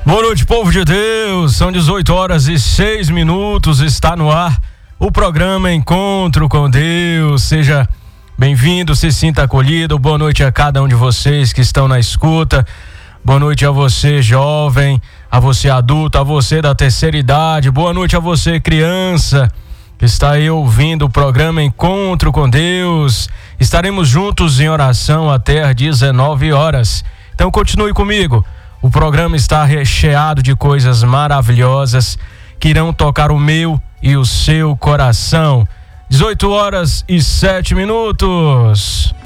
Boa noite, povo de Deus. São 18h06. Está no ar o programa Encontro com Deus. Seja bem-vindo, se sinta acolhido. Boa noite a cada um de vocês que estão na escuta. Boa noite a você, jovem, a você, adulto, a você da terceira idade. Boa noite a você, criança, que está aí ouvindo o programa Encontro com Deus. Estaremos juntos em oração até às 19h. Então continue comigo. O programa está recheado de coisas maravilhosas que irão tocar o meu e o seu coração. 18h07.